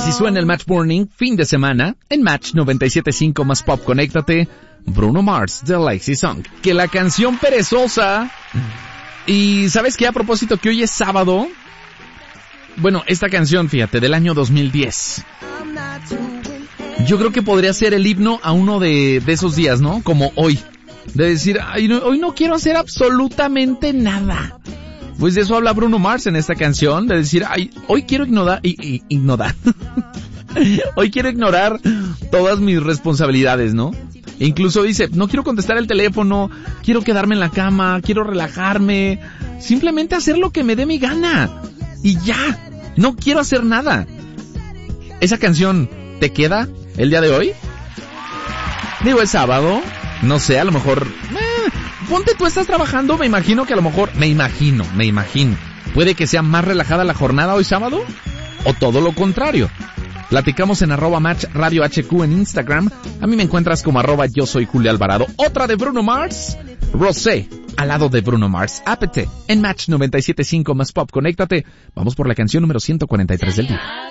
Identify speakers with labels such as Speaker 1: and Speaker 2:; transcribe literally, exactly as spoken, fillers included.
Speaker 1: Así suena el Match Morning, fin de semana, en Match noventa y siete punto cinco más Pop. Conéctate, Bruno Mars, The Lazy Song. Que la canción perezosa. Y ¿sabes qué? A propósito que hoy es sábado. Bueno, esta canción, fíjate, del año dos mil diez. Yo creo que podría ser el himno a uno de, de esos días, ¿no? Como hoy. De decir, ay, no, hoy no quiero hacer absolutamente nada. Pues de eso habla Bruno Mars en esta canción, de decir, ay, hoy quiero ignorar, i, i, ignorar. Hoy quiero ignorar todas mis responsabilidades, ¿no? E incluso dice, no quiero contestar el teléfono, quiero quedarme en la cama, quiero relajarme, simplemente hacer lo que me dé mi gana. Y ya, no quiero hacer nada. ¿Esa canción te queda el día de hoy? Digo, es sábado, no sé, a lo mejor... Eh, ponte, tú estás trabajando, me imagino que a lo mejor... Me imagino, me imagino. ¿Puede que sea más relajada la jornada hoy sábado? ¿O todo lo contrario? Platicamos en arroba Match Radio H Q en Instagram. A mí me encuentras como arroba yo soy Julio Alvarado. Otra de Bruno Mars, Rosé, al lado de Bruno Mars. Ápete en Match noventa y siete punto cinco más Pop. Conéctate. Vamos por la canción número ciento cuarenta y tres del día.